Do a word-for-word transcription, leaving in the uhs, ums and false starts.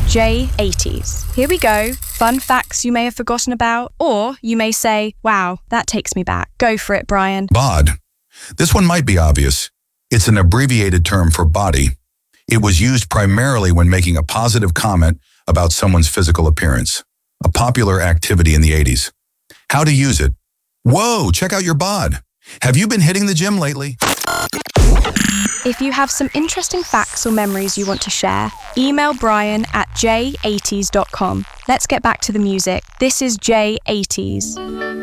J eighties. Here we go. Fun facts you may have forgotten about, or you may say, wow, that takes me back. Go for it, Brian. Bod. This one might be obvious. It's an abbreviated term for body. It was used primarily when making a positive comment about someone's physical appearance. A popular activity in the eighties. How to use it. Whoa, check out your bod. Have you been hitting the gym lately? If you have some interesting facts or memories you want to share, email Brian at j eighties dot com. Let's get back to the music. This is J eighties.